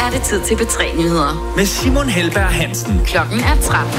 er det tid til B3-nyheder. Med Simon Helberg Hansen. Klokken er 13.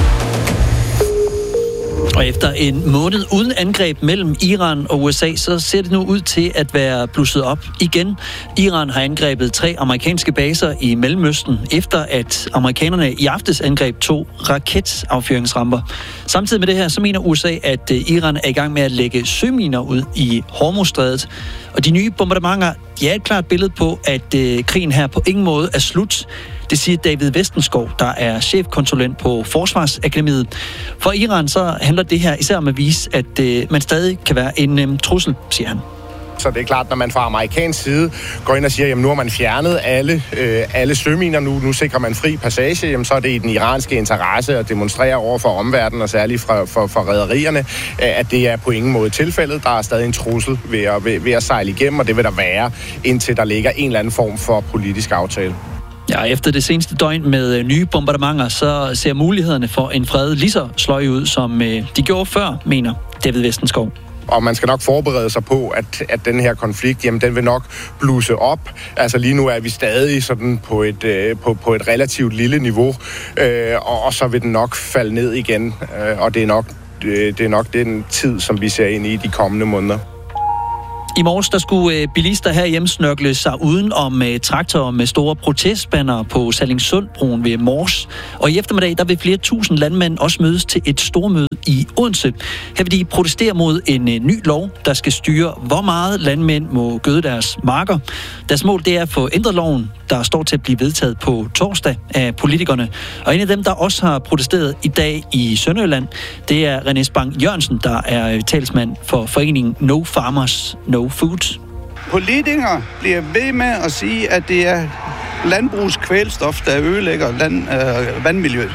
Og efter en måned uden angreb mellem Iran og USA, så ser det nu ud til at være blusset op igen. Iran har angrebet 3 amerikanske baser i Mellemøsten, efter at amerikanerne i aftes angreb 2 raketaffyringsramper. Samtidig med det her, så mener USA, at Iran er i gang med at lægge søminer ud i Hormuzstrædet. Og de nye bombardementer, de er et klart billede på, at krigen her på ingen måde er slut. Det siger David Vestenskov, der er chefkonsulent på Forsvarsakademiet. For Iran så handler det her især om at vise, at man stadig kan være en trussel, siger han. Så det er klart, når man fra amerikansk side går ind og siger, jamen nu har man fjernet alle søminer, nu sikrer man fri passage, jamen så er det i den iranske interesse at demonstrere over for omverdenen, og særligt for rederierne, at det er på ingen måde tilfældet. Der er stadig en trussel ved at sejle igennem, og det vil der være, indtil der ligger en eller anden form for politisk aftale. Ja, efter det seneste døgn med nye bombardementer, så ser mulighederne for en fred lige så sløje ud, som de gjorde før, mener David Vestenskov. Og man skal nok forberede sig på, at den her konflikt, jamen den vil nok blusse op. Altså lige nu er vi stadig sådan på et relativt lille niveau, og så vil den nok falde ned igen. Og det er nok den tid, som vi ser ind i de kommende måneder. I morges der skulle bilister herhjemme snørkle sig uden om traktorer med store protestbannere på Sallingsundbroen ved Mors. Og i eftermiddag der vil flere tusind landmænd også mødes til et stormøde i Odense. Her vil de protestere mod en ny lov, der skal styre, hvor meget landmænd må gøde deres marker. Deres mål det er at få ændret loven, der står til at blive vedtaget på torsdag af politikerne. Og en af dem, der også har protesteret i dag i Sønderjylland, det er René Spang Jørgensen, der er talsmand for foreningen No Farmers, No Food. Politikere bliver ved med at sige, at det er landbrugskvælstof, der ødelægger vandmiljøet.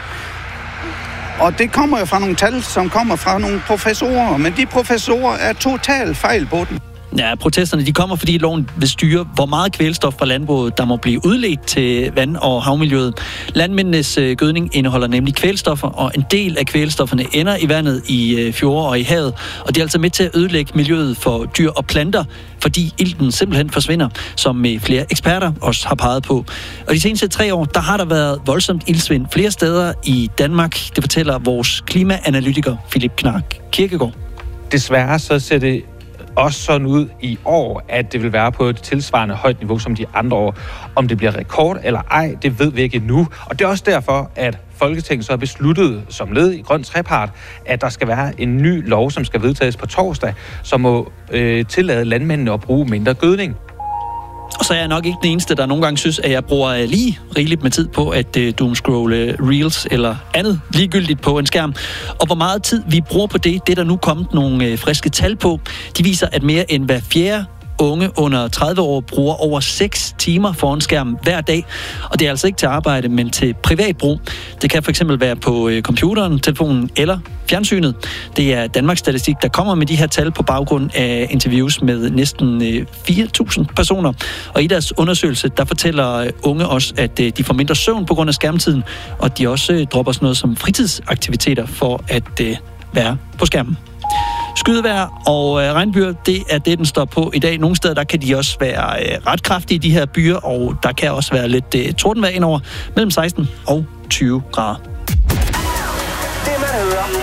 Og det kommer jo fra nogle tal, som kommer fra nogle professorer, men de professorer er totalt fejl på den. Ja, protesterne de kommer, fordi loven vil styre, hvor meget kvælstof fra landbruget, der må blive udledt til vand- og havmiljøet. Landmændenes gødning indeholder nemlig kvælstoffer, og en del af kvælstofferne ender i vandet i fjorde og i havet. Og det er altså med til at ødelægge miljøet for dyr og planter, fordi ilten simpelthen forsvinder, som flere eksperter også har peget på. Og de seneste 3 år, der har der været voldsomt ildsvind flere steder i Danmark. Det fortæller vores klimaanalytiker Philip Knark Kirkegaard. Desværre så ser det også sådan ud i år, at det vil være på et tilsvarende højt niveau som de andre år. Om det bliver rekord eller ej, det ved vi ikke endnu. Og det er også derfor, at Folketinget så har besluttet som led i Grøn Trepart, at der skal være en ny lov, som skal vedtages på torsdag, som må tillade landmændene at bruge mindre gødning. Og så er jeg nok ikke den eneste, der nogle gange synes, at jeg bruger lige rigeligt med tid på at doomscrolle reels eller andet ligegyldigt på en skærm. Og hvor meget tid vi bruger på det er der nu kommet nogle friske tal på. De viser, at mere end hver fjerde unge under 30 år bruger over 6 timer foran skærmen hver dag. Og det er altså ikke til arbejde, men til privat brug. Det kan for eksempel være på computeren, telefonen eller fjernsynet. Det er Danmarks Statistik, der kommer med de her tal på baggrund af interviews med næsten 4.000 personer. Og i deres undersøgelse, der fortæller unge også, at de får mindre søvn på grund af skærmtiden, og de også dropper sådan noget som fritidsaktiviteter for at være på skærmen. Skydevejr og regnbyer, det er det, den står på i dag. Nogle steder, der kan de også være ret kraftige, de her byer, og der kan også være lidt tordenvejr indover mellem 16 og 20 grader.